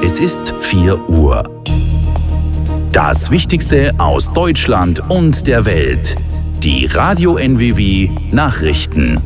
Es ist 4 Uhr. Das Wichtigste aus Deutschland und der Welt. Die Radio NWW Nachrichten.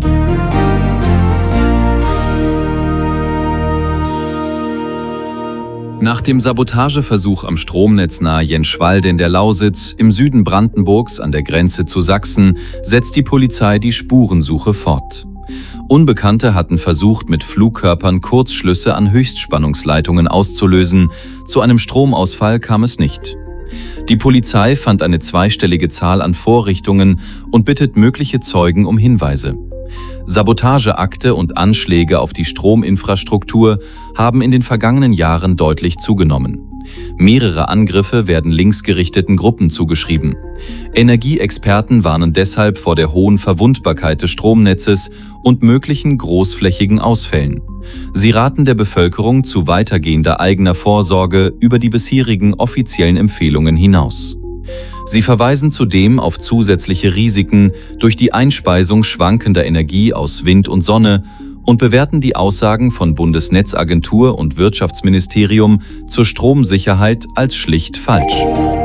Nach dem Sabotageversuch am Stromnetz nahe Jenschwalde in der Lausitz, im Süden Brandenburgs an der Grenze zu Sachsen, setzt die Polizei die Spurensuche fort. Unbekannte hatten versucht, mit Flugkörpern Kurzschlüsse an Höchstspannungsleitungen auszulösen. Zu einem Stromausfall kam es nicht. Die Polizei fand eine zweistellige Zahl an Vorrichtungen und bittet mögliche Zeugen um Hinweise. Sabotageakte und Anschläge auf die Strominfrastruktur haben in den vergangenen Jahren deutlich zugenommen. Mehrere Angriffe werden linksgerichteten Gruppen zugeschrieben. Energieexperten warnen deshalb vor der hohen Verwundbarkeit des Stromnetzes und möglichen großflächigen Ausfällen. Sie raten der Bevölkerung zu weitergehender eigener Vorsorge über die bisherigen offiziellen Empfehlungen hinaus. Sie verweisen zudem auf zusätzliche Risiken durch die Einspeisung schwankender Energie aus Wind und Sonne und bewerten die Aussagen von Bundesnetzagentur und Wirtschaftsministerium zur Stromsicherheit als schlicht falsch.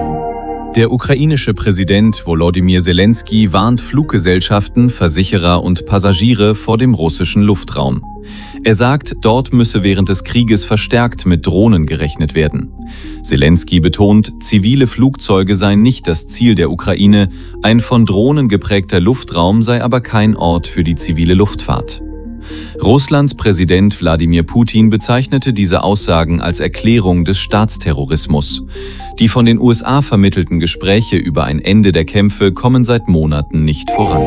Der ukrainische Präsident Volodymyr Zelensky warnt Fluggesellschaften, Versicherer und Passagiere vor dem russischen Luftraum. Er sagt, dort müsse während des Krieges verstärkt mit Drohnen gerechnet werden. Zelensky betont, zivile Flugzeuge seien nicht das Ziel der Ukraine, ein von Drohnen geprägter Luftraum sei aber kein Ort für die zivile Luftfahrt. Russlands Präsident Wladimir Putin bezeichnete diese Aussagen als Erklärung des Staatsterrorismus. Die von den USA vermittelten Gespräche über ein Ende der Kämpfe kommen seit Monaten nicht voran.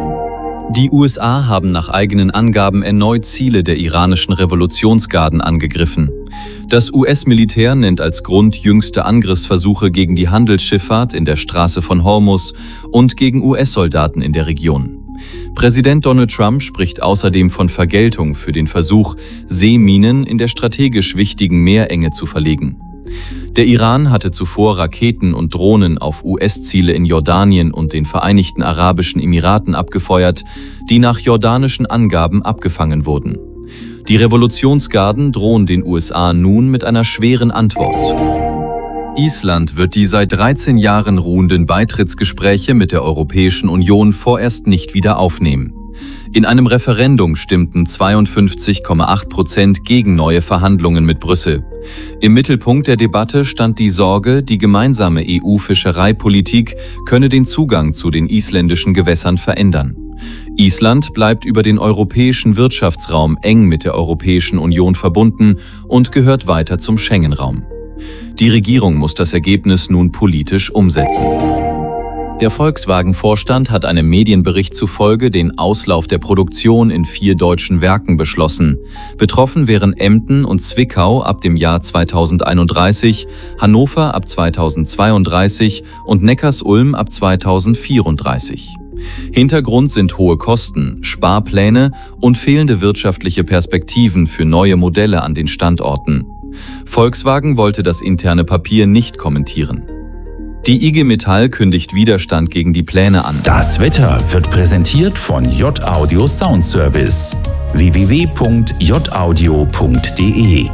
Die USA haben nach eigenen Angaben erneut Ziele der iranischen Revolutionsgarden angegriffen. Das US-Militär nennt als Grund jüngste Angriffsversuche gegen die Handelsschifffahrt in der Straße von Hormuz und gegen US-Soldaten in der Region. Präsident Donald Trump spricht außerdem von Vergeltung für den Versuch, Seeminen in der strategisch wichtigen Meerenge zu verlegen. Der Iran hatte zuvor Raketen und Drohnen auf US-Ziele in Jordanien und den Vereinigten Arabischen Emiraten abgefeuert, die nach jordanischen Angaben abgefangen wurden. Die Revolutionsgarden drohen den USA nun mit einer schweren Antwort. Island wird die seit 13 Jahren ruhenden Beitrittsgespräche mit der Europäischen Union vorerst nicht wieder aufnehmen. In einem Referendum stimmten 52,8% gegen neue Verhandlungen mit Brüssel. Im Mittelpunkt der Debatte stand die Sorge, die gemeinsame EU-Fischereipolitik könne den Zugang zu den isländischen Gewässern verändern. Island bleibt über den europäischen Wirtschaftsraum eng mit der Europäischen Union verbunden und gehört weiter zum Schengen-Raum. Die Regierung muss das Ergebnis nun politisch umsetzen. Der Volkswagen-Vorstand hat einem Medienbericht zufolge den Auslauf der Produktion in 4 deutschen Werken beschlossen. Betroffen wären Emden und Zwickau ab dem Jahr 2031, Hannover ab 2032 und Neckarsulm ab 2034. Hintergrund sind hohe Kosten, Sparpläne und fehlende wirtschaftliche Perspektiven für neue Modelle an den Standorten. Volkswagen wollte das interne Papier nicht kommentieren. Die IG Metall kündigt Widerstand gegen die Pläne an. Das Wetter wird präsentiert von J-Audio Soundservice. www.jaudio.de.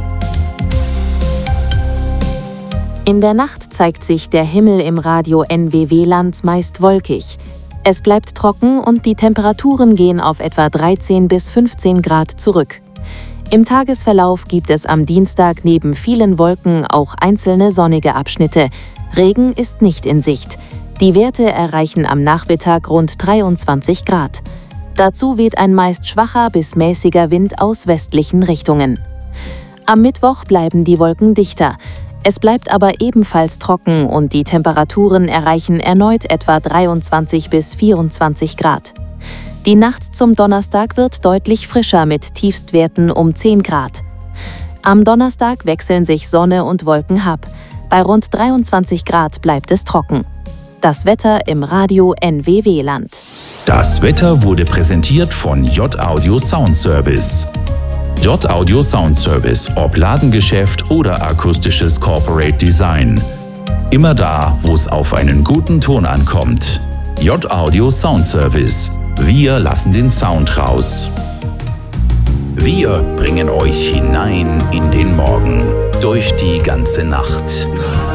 In der Nacht zeigt sich der Himmel im Radio NWW-Land meist wolkig. Es bleibt trocken und die Temperaturen gehen auf etwa 13 bis 15 Grad zurück. Im Tagesverlauf gibt es am Dienstag neben vielen Wolken auch einzelne sonnige Abschnitte. Regen ist nicht in Sicht. Die Werte erreichen am Nachmittag rund 23 Grad. Dazu weht ein meist schwacher bis mäßiger Wind aus westlichen Richtungen. Am Mittwoch bleiben die Wolken dichter. Es bleibt aber ebenfalls trocken und die Temperaturen erreichen erneut etwa 23 bis 24 Grad. Die Nacht zum Donnerstag wird deutlich frischer mit Tiefstwerten um 10 Grad. Am Donnerstag wechseln sich Sonne und Wolken ab. Bei rund 23 Grad bleibt es trocken. Das Wetter im Radio NWW-Land. Das Wetter wurde präsentiert von J-Audio Soundservice. J-Audio Soundservice, ob Ladengeschäft oder akustisches Corporate Design. Immer da, wo es auf einen guten Ton ankommt. J-Audio Soundservice. Wir lassen den Sound raus. Wir bringen euch hinein in den Morgen. durch die ganze Nacht.